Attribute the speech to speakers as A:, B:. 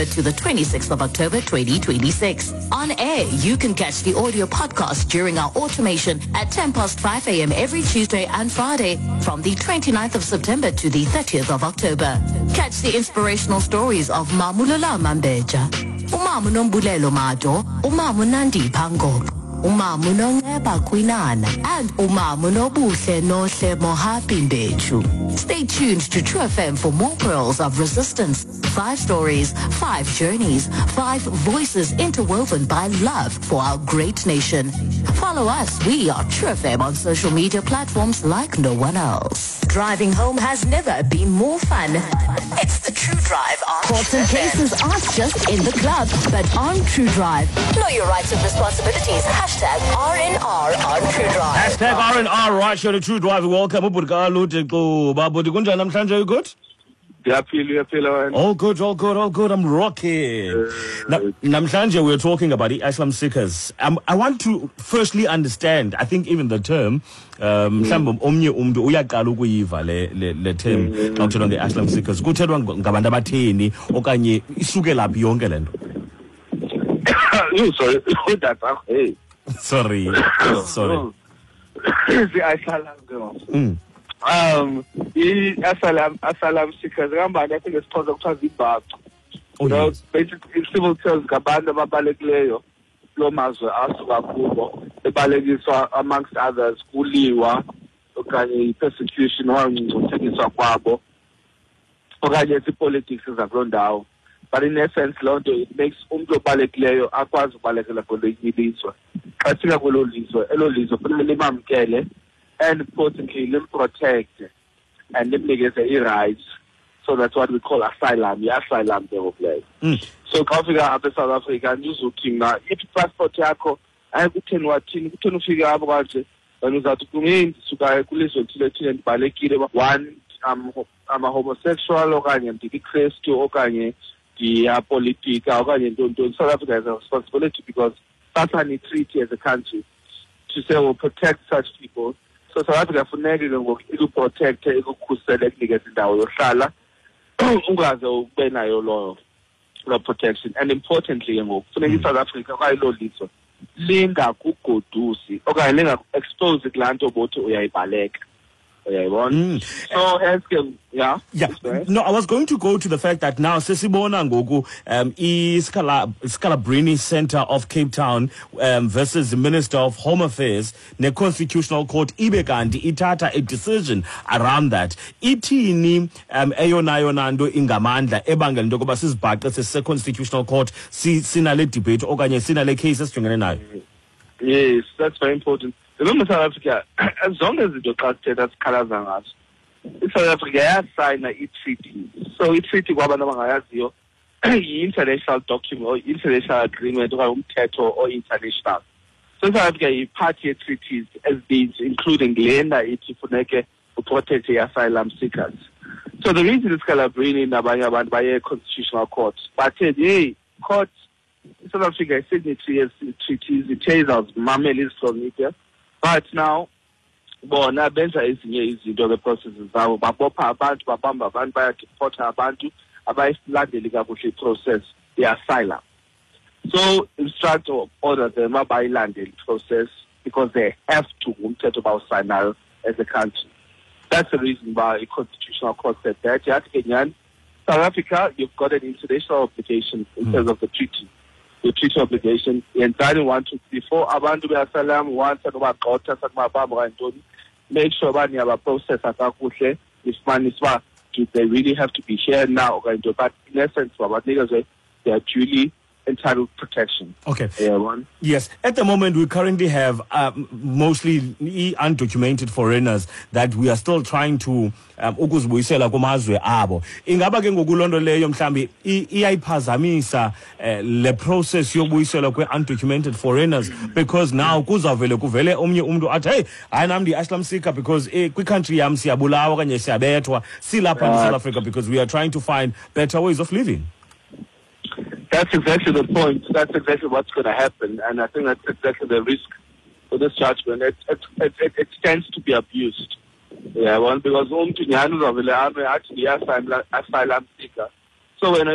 A: to the 26th of October 2026. On air, you can catch the audio podcast during our automation at 5:10 a.m. every Tuesday and Friday from the 29th of September to the 30th of October. Catch the inspirational stories of Mamulala Mambeja, Umamu Nombulelo Mado, Umamu Nandi Pango, Umamu Nongeba Kwinana, and Umamu Nobuhle Nohle Mohapi Mbechu. Stay tuned to True FM for more pearls of resistance. 5 stories, 5 journeys, 5 voices interwoven by love for our great nation. Follow us. We are True FM on social media platforms like no one else. Driving home has never been more fun. It's the True Drive on Courts and cases aren't just in the club, but on True Drive. Know your rights and responsibilities. Hashtag RNR on True Drive.
B: Hashtag RNR right here to True Drive. Welcome. You good? All good. I'm rocking. Namhlanje, we're talking about the asylum seekers. I want to firstly understand, I think even the term, mhlawumbe omnye umuntu uyaqala ukuyiva le term xa kuthethwa nge-asylum seekers. Kuthethwa ngabantu abatheni okanye isuke laphi yonke le nto? Sorry.
C: Asylum seekers ngambani yathi ngesixhosa kuthiwa ziibhaca. Basically in civil terms ngabantu ababalulekileyo kulo mazwe asuka kubo ebalekiswa amongst others kuliwa okanye i-persecution wangcungcuthegiswa kwabo okanye zi-politics zakuloo ndawo. But in essence loo nto it makes umntu obalulekileyo akwazi ubalekela kwelinye ilizwe. Xa sifika kwelo lizwe, elo lizwe funeka limamkele and importantly limprotect and limnikeze i-rights. So that's what we call asylum. Asylum development. So xa ufika apha eSouth Africa uzuthi mna i-passport yakho ayikutheni wathini kutheni ufika apho kanje wena uzawuthi ndisuka kwilizwe thile ndibalekile one ama-homosexual okanye ndikristu okanye ndiyapolitika okanye ntoni. South Africa has a responsibility because that's an treaty as a country to say we'll protect such people. So South Africa funeke ngoku ikuprotect ikukhusele ikunikeze indawo yohlala ungaze ube nayo lo protection. And importantly ngoku funeka iSouth Africa kwaye lo lizwe lingakugodusi okanye linga-expose kulaa nto bothi uyayibaleka. So yeah.
B: No, I was going to go to the fact that now sesibona ngoku Scalabrini Center of Cape Town versus the Minister of Home Affairs ne Constitutional Court ibe kanti ithatha a decision around that. Ithini eyona nto ingamandla ebangela into yokuba sizibhaqe sese Constitutional Court sinale debate okanye sinale case esijongene nayo?
C: Yes, that's very important. Remember South Africa, as long as the sithetha sikhalaza ngaso, iSouth Africa yasayina i-treaty. So i-treaty kwabantu abangayaziyo yi-international document or international agreement okanye umthetho or international. So South Africa yi-part ye-treaties as these, including lena ithi funeke uprotect i-asylum seekers. So the reason iScalabrini nabanye abantu baye constitutional court bathe hey court South Africa is signatory treaties, it tells us mameli from media. But now, bona benza ezinye izinto the processes zabo babopha abantu babamba abantu bayadeporta abantu abayilandeli kakuhle i-process the-asylum. So instruct or order them abayilandeli process because they have to umthetho bawusayinayo as a country. That's the reason why a constitutional court said that. South Africa, you've got an international obligation in terms of the treaty. The treaty obligation, yenzani 1, 2, 3, 4 abantu be-asylum once sakubagxotha sakubabamba kantoni, make sure bani abaprocessa kakuhle ifumanise uba do they really have to be here now okanye but in essence babanikezwe they are duly entitled protection.
B: Okay. Yes. At the moment, we currently have mostly undocumented foreigners that we are still trying to ukuzibuyisela kumazwe abo. Ingaba ke ngokulonto leyo mhlambi iyayiphazamisa le process yokubuyisela kwe-undocumented foreigners because now kuzavele kuvele omnye umuntu athi hey hayi nami ndi-asylum seeker because kwi-country yam siyabulawa okanye siyabethwa silapha in South Africa because we are trying to find better ways of living.
C: That's exactly the point. That's exactly what's going to happen, and I think that's exactly the risk for this judgment. It tends to be abused. Yeah, well, because asylum seeker. So when